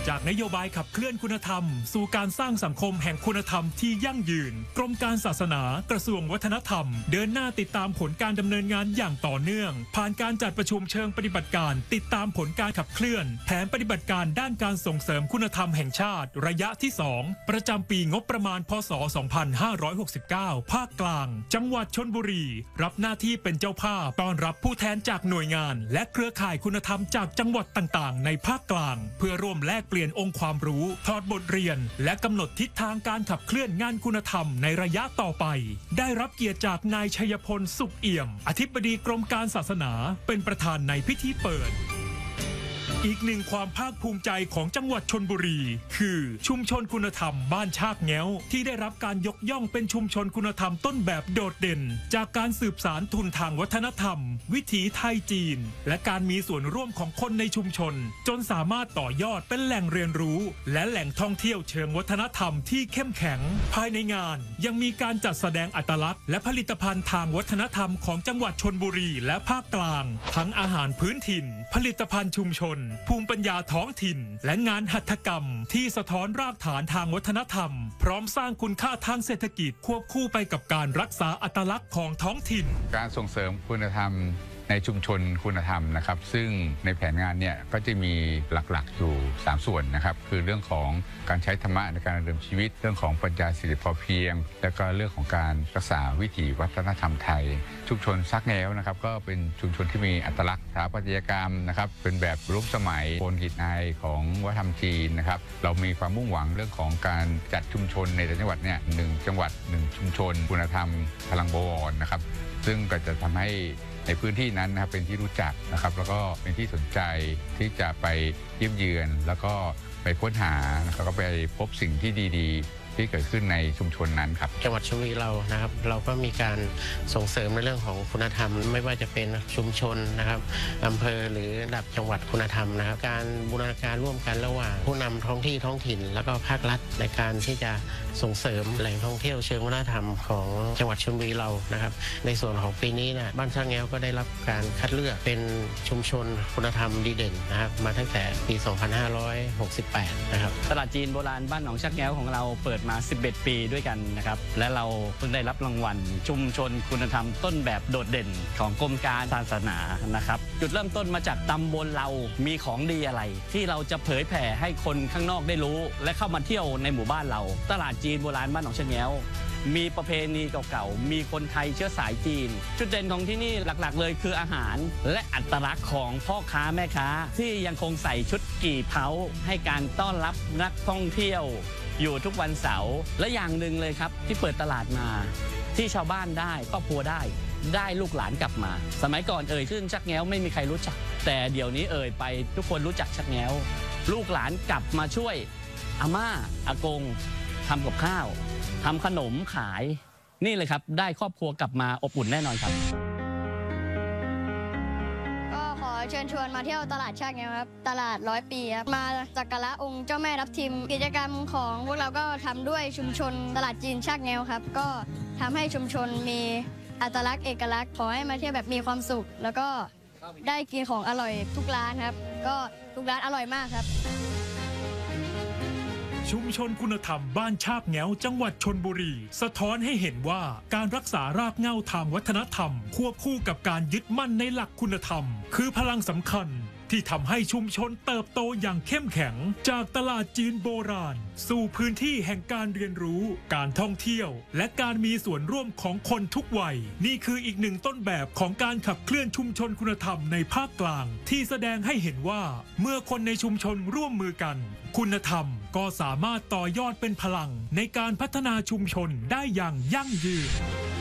จากนโยบายขับเคลื่อนคุณธรรมสู่การสร้างสังคมแห่งคุณธรรมที่ยั่งยืนกรมการศาสนากระทรวงวัฒนธรรมเดินหน้าติดตามผลการดำเนินงานอย่างต่อเนื่องผ่านการจัดประชุมเชิงปฏิบัติการติดตามผลการขับเคลื่อนแผนปฏิบัติการด้านการส่งเสริมคุณธรรมแห่งชาติระยะที่ 2ประจำปีงบประมาณพ.ศ. 2569 ภาคกลางจังหวัดชลบุรีรับหน้าที่เป็นเจ้าภาพต้อนรับผู้แทนจากหน่วยงานและเครือข่ายคุณธรรมจากจังหวัดต่างๆในภาคกลางเพื่อร่วมแลกเปลี่ยนองค์ความรู้ถอดบทเรียนและกำหนดทิศทางการขับเคลื่อนงานคุณธรรมในระยะต่อไปได้รับเกียรติจากนายชัยพลสุขเอี่ยมอธิบดีกรมการศาสนาเป็นประธานในพิธีเปิดอีกหนึ่งความภาคภูมิใจของจังหวัดชลบุรีคือชุมชนคุณธรรมบ้านชากแง้วที่ได้รับการยกย่องเป็นชุมชนคุณธรรมต้นแบบโดดเด่นจากการสืบสานทุนทางวัฒนธรรมวิถีไทยจีนและการมีส่วนร่วมของคนในชุมชนจนสามารถต่อยอดเป็นแหล่งเรียนรู้และแหล่งท่องเที่ยวเชิงวัฒนธรรมที่เข้มแข็งภายในงานยังมีการจัดแสดงอัตลักษณ์และผลิตภัณฑ์ทางวัฒนธรรมของจังหวัดชลบุรีและภาคกลางทั้งอาหารพื้นถิ่นผลิตภัณฑ์ชุมชนภูมิปัญญาท้องถิ่นและงานหัตถกรรมที่สะท้อนรากฐานทางวัฒนธรรมพร้อมสร้างคุณค่าทางเศรษฐกิจควบคู่ไปกับการรักษาอัตลักษณ์ของท้องถิ่นการส่งเสริมคุณธรรมในชุมชนคุณธรรมนะครับซึ่งในแผนงานเนี่ยก็จะมีหลักๆอยู่3ส่วนนะครับคือเรื่องของการใช้ธรรมะในการดำเนินชีวิตเรื่องของปัญญาเศรษฐกิจพอเพียงและก็เรื่องของการรักษาวิถีวัฒนธรรมไทยชุมชนซักแง้วนะครับก็เป็นชุมชนที่มีอัตลักษณ์สถาปัตยกรรมนะครับเป็นแบบร่วมสมัยโปนหินอายของวัฒนธรรมจีนนะครับเรามีความมุ่งหวังเรื่องของการจัดชุมชนในแต่ละจังหวัดเนี่ย1จังหวัด1ชุมชนคุณธรรมพลังบวรนะครับซึ่งก็จะทำให้ในพื้นที่นั้นนะครับเป็นที่รู้จักนะครับแล้วก็เป็นที่สนใจที่จะไปเยี่ยมเยือนแล้วก็ไปค้นหาแล้วก็ไปพบสิ่งที่ดีๆที่เกิดขึ้นในชุมชนนั้นครับจังหวัดชลบุรีเรานะครับเราก็มีการส่งเสริมในเรื่องของคุณธรรมไม่ว่าจะเป็นชุมชนนะครับอำเภอหรือระดับจังหวัดคุณธรรมนะครับการบูรณาการร่วมกันระหว่างผู้นำท้องที่ท้องถิ่นแล้วก็ภาครัฐในการที่จะส่งเสริมแหล่งท่องเที่ยวเชิงวัฒนธรรมของจังหวัดชลบุรีเรานะครับในส่วนของปีนี้นะบ้านชากแง้วก็ได้รับการคัดเลือกเป็นชุมชนคุณธรรมดีเด่นนะครับมาตั้งแต่ปี 2568 นะครับตลาดจีนโบราณบ้านหนองชากแง้วของเราเปิดมา11 ปีด้วยกันนะครับและเราเพิ่งได้รับรางวัลชุมชนคุณธรรมต้นแบบโดดเด่นของกรมการศาสนานะครับจุดเริ่มต้นมาจากตำบลเรามีของดีอะไรที่เราจะเผยแผ่ให้คนข้างนอกได้รู้และเข้ามาเที่ยวในหมู่บ้านเราตลาดจีนโบราณบ้านหนองชากแง้วมีประเพณีเก่าๆมีคนไทยเชื้อสายจีนจุดเด่นของที่นี่หลักๆเลยคืออาหารและอัตลักษณ์ของพ่อค้าแม่ค้าที่ยังคงใส่ชุดกี่เผาให้การต้อนรับนักท่องเที่ยวอยู่ทุกวันเสาร์และอย่างหนึ่งเลยครับที่เปิดตลาดมาที่ชาวบ้านได้ครอบครัวได้ลูกหลานกลับมาสมัยก่อนชื่อชักแง้วไม่มีใครรู้จักแต่เดี๋ยวนี้ไปทุกคนรู้จักชักแง้วลูกหลานกลับมาช่วยอาม่าอากงทำกับข้าวทำขนมขายนี่เลยครับได้ครอบครัวกลับมาอบอุ่นแน่นอนครับเชิญชวนมาเที่ยวตลาดชากแง้วครับตลาด100 ปีครับมาสักการะองค์เจ้าแม่ทับทิมกิจกรรมของพวกเราก็ทำด้วยชุมชนตลาดจีนชากแง้วครับก็ทำให้ชุมชนมีอัตลักษณ์เอกลักษณ์ขอให้มาเที่ยวแบบมีความสุขแล้วก็ได้กินของอร่อยทุกร้านครับก็ทุกร้านอร่อยมากครับชุมชนคุณธรรมบ้านชากแง้วจังหวัดชลบุรีสะท้อนให้เห็นว่าการรักษารากเหง้าทางวัฒนธรรมควบคู่กับการยึดมั่นในหลักคุณธรรมคือพลังสำคัญที่ทำให้ชุมชนเติบโตอย่างเข้มแข็งจากตลาดจีนโบราณสู่พื้นที่แห่งการเรียนรู้การท่องเที่ยวและการมีส่วนร่วมของคนทุกวัยนี่คืออีกหนึ่งต้นแบบของการขับเคลื่อนชุมชนคุณธรรมในภาคกลางที่แสดงให้เห็นว่าเมื่อคนในชุมชนร่วมมือกันคุณธรรมก็สามารถต่อยอดเป็นพลังในการพัฒนาชุมชนได้อย่างยั่งยืน